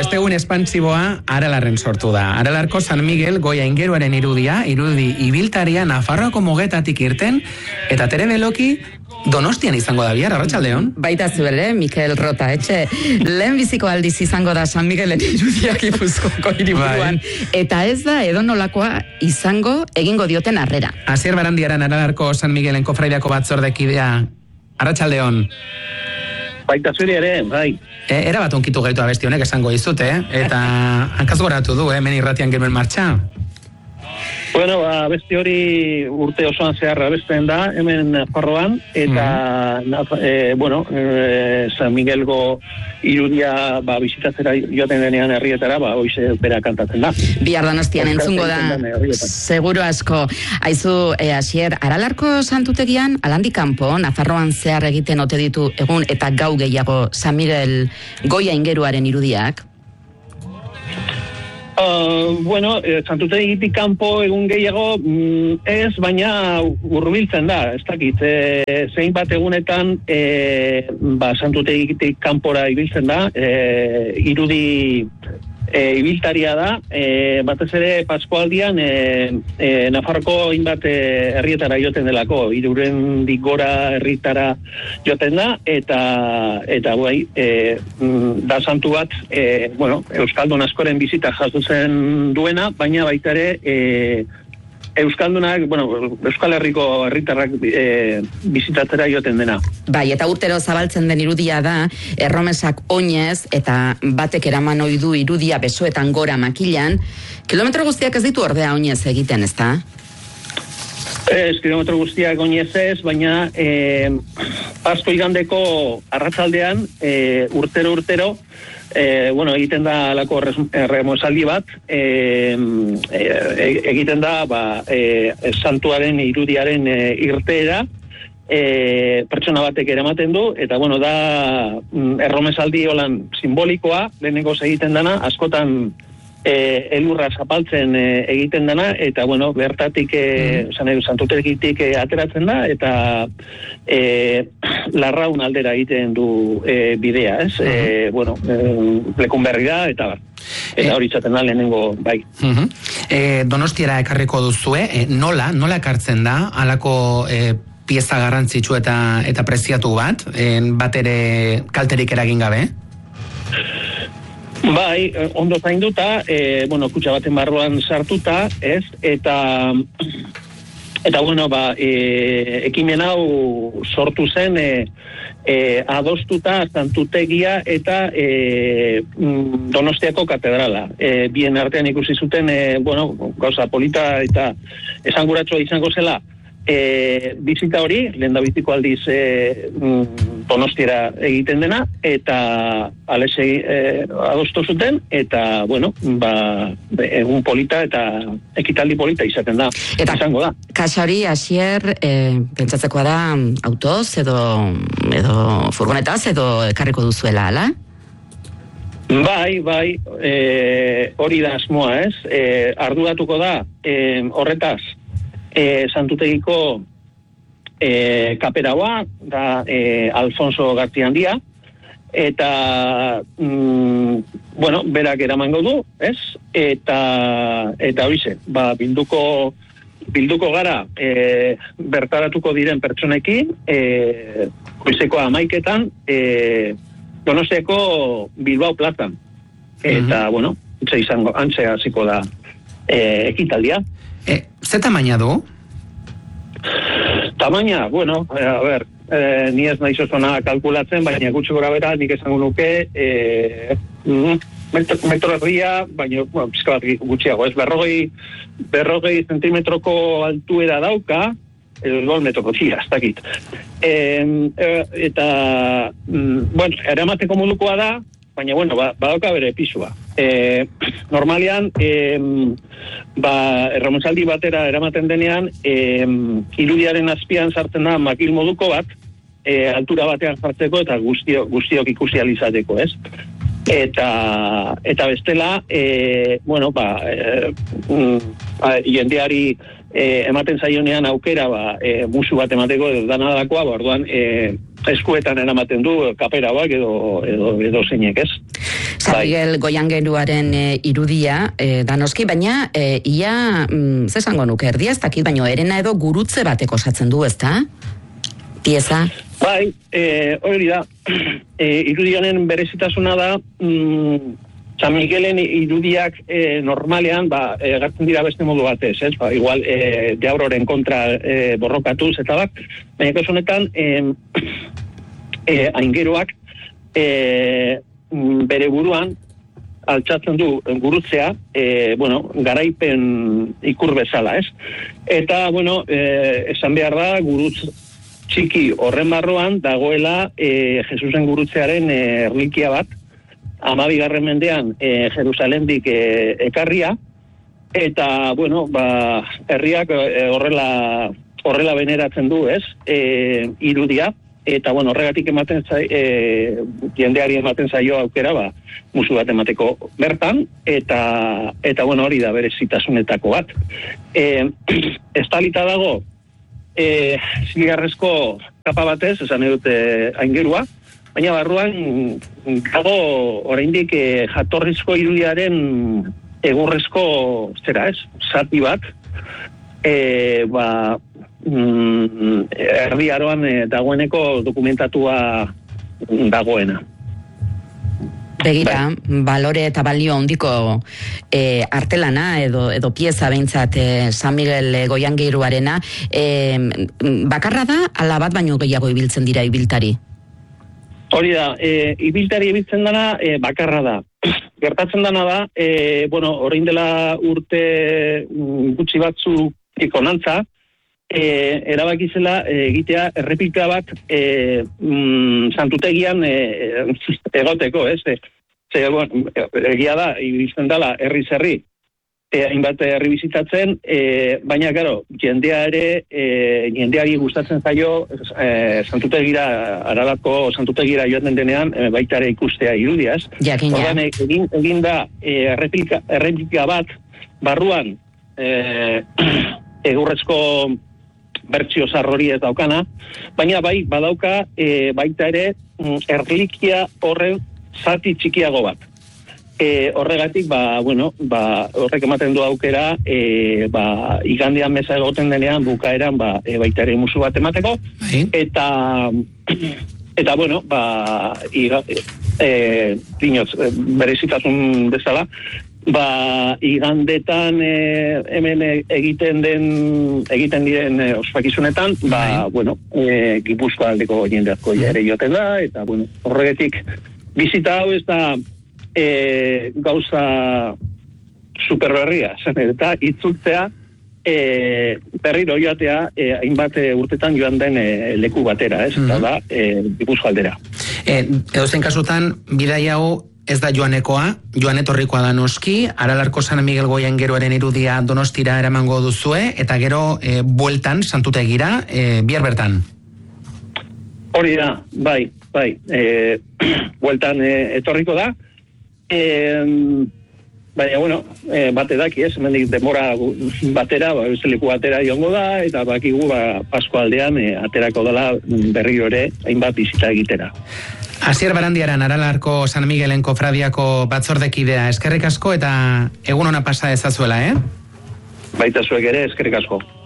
ostegun espantsiboa Aralarren sortu da. Aralarko San Miguel goia ingeruaren irudi ibiltaria Nafarroako mogetatik irten, eta tere beloki Donostian izango da bihar, arratsaldeon. Baita zuele, Mikel Rota, lehenbiziko aldiz izango da San Miguelen irudia Gipuzkoako hiriburuan. Eta ez da edonolakoa izango egingo dioten harrera. Asier Barandiaran Aralarko San Miguelen kofraideako batzordekidea, arratsaldeon. Baita zure ere, bai. Era bat onkitu gaitu abesti honek esango dizute, eta hankaz goratu du, hemen irratian genuen martxa. Bueno, abesti hori urte osoan zeharra abesten da, hemen Nafarroan, eta, San Miguelgo irudia bizitatzera joaten denean herrietara, hoize bera kantatzen da. Bihar Donostian entzungo da, seguro asko. Aizu, Asier, Aralarko santutegian, alandi kanpo, Nafarroan zehar egiten ote ditu egun eta gau gehiago San Miguel goia ingeruaren irudiak? Santutegitik kanpo egun gehiago ez, baina hurbiltzen da, ez dakit. Zein bat egunetan santutegitik kanpora ibiltzen da, irudi ibiltaria da, batez ere Paskualdian Nafarroko inbat herrietara joten delako, Irurendik gora herritara joten da, eta da santu bat, Euskaldun askoren bizita jasotzen duena, baina baita ere Euskaldunak, Euskal Herriko herritarrak bizitatzera joten dena. Bai, eta urtero zabaltzen den irudia da, erromesak oinez, eta batek eraman ohi du irudia besoetan gora makilan, kilometro guztiak ez ditu ordea oinez egiten, ez da? Ez, kilometro guztiak oinez ez, baina Pasko igandeko arratsaldean, urtero, egiten da alako remosaldi bat, egiten da santuaren irudiaren irteera, pertsona batek eramaten du, eta da erromesaldi holan simbolikoa, lehenengo egiten dana, askotan elurra zapaltzen egiten dana, eta bertatik santutegitik ateratzen da, eta Larraun aldera egiten du bidea, ez? Lekun berri da, eta hori izaten da lehenengo, bai. Donostiara ekarriko duzue, nola ekartzen da, halako pieza garrantzitsu eta preziatu bat ere kalterik eragin gabe? Bai, ondo zainduta, kutxa baten barruan sartuta, ez? Eta ekimen hau sortu zen adostuta santutegia eta Donostiako katedrala. Bien artean ikusi zuten, gauza polita eta esanguratsua izango zela, bizita hori, lehendabiziko aldiz Donostiara egiten dena, eta adostu zuten, eta, egun polita eta ekitaldi polita izaten da, eta izango da. Kaxa hori, Asier, pentsatzekoa da, autoz, edo furgonetaz, edo ekarriko duzuela, ala? Bai, hori da asmoa, ez? Arduratuko da, horretaz, santutegiko kaperaua da Alfonso Garziandia, eta berak eramango du, ez? Eta horize, bilduko gara bertaratuko diren pertsonekin, goizeko 11:00 Donostiako Bilbao plazan. Eta, antxe hasiko da ekitaldia. Ze tamaina du? Tamaina, ni ez naiz osona kalkulatzen, baina gutxi gora bera, nik esango nuke, metro erdia, baina, pizka bat gutxiago, ez, 40 zentimetroko altuera dauka, edo 2 metroko tira, ez dakit. Eta, eramateko modukoa da, baina, badauka bere pisua. Normalian, erromesaldi batera eramaten denean, irudiaren azpian sartzen da makil moduko bat, altura batean jartzeko eta guztiok ikusi alizateko, ez? Eta bestela, jendeari ematen zaionean aukera, musu bat emateko edo danadakoa, orduan eskuetan eramaten du kapera edo zeinek, ez? San Miguel Goiangeruaren irudia, danoski, baina ia, zesango nuke, erdia ez dakit, baino erena edo gurutze bateko osatzen du, ezta? Pieza? Bai, hori da, irudianen berezitasuna da, San Miguelen irudiak normalean, gertzen dira beste modu batez, ez? Igual, deabroren kontra borrokatuz eta bak, baina kasu honetan, aingeroak bere buruan altxatzen du gurutzea, garaipen ikur bezala, ez? Eta, esan behar da, gurutz txiki horren barruan dagoela Jesusen gurutzearen erlikia bat, 12. mendean Jerusalendik ekarria, eta, herriak horrela beneratzen du, ez? Irudia, eta, horregatik ematen jendeari ematen zaio aukera, musu bat emateko bertan, eta hori da berezitasunetako bat. Estalita dago, ziligarrezko kapa batez, esan edute aingerua, baina barruan dago oraindik jatorrizko irudiaren egurrezko zati bat, erdiaroan dagoeneko dokumentatua dagoena. Begira, balore eta balio handiko artelana edo pieza behintzat San Miguel Goiangeruarena, bakarra da, ala bat baino gehiago ibiltzen dira ibiltari? Hori da, ibiltari ibiltzen dana bakarra da. Gertatzen dana da, orain dela urte gutxi batzu ikonantza, erabakizela egitea errepika bat santutegian egoteko, ez? Egia da, ibiltzen dela herri hainbat herri bizitatzen, baina, karo, jendeari gustatzen zaio Aralarko santutegira joaten denean, baita ere ikustea irudia, ez? Jakina. Egin da errepika bat barruan egurrezko bertsio zarrori ez daukana, baina badauka baita ere erlikia horren zati txikiago bat. Horregatik, horrek ematen du aukera, igandean meza egoten denean, bukaeran, baita ere musu bat emateko, eta berezitasun bezala, igandetan hemen egiten diren ospakizunetan, Gipuzkoa aldeko jendeazko ere joten da, eta horregatik bizita hau ez da gauza superberria, eta itzultzea berriro joatea hainbat urtetan joan den leku batera, ez? Eta da, Gipuzkoa aldera. Edozein kasutan, bidai hau ez da joanekoa, joan etorrikoa da noski, Aralarko San Miguel Goiangeruaren irudia Donostira eramango duzue, eta gero bueltan santutegira, bihar bertan. Hori da, bai, bueltan etorriko da, baina, bate daki, ez, hemendik denbora batera, leku batera joango da, eta bakigu, Pasko aldean aterako dela berriro ere, hainbat bizita egitera. Asier Barandiaran, Aralarko San Miguelen kofradiako batzordekidea, eskerrik asko eta egun ona pasa ezazuela, Baita zuek ere, eskerrik asko.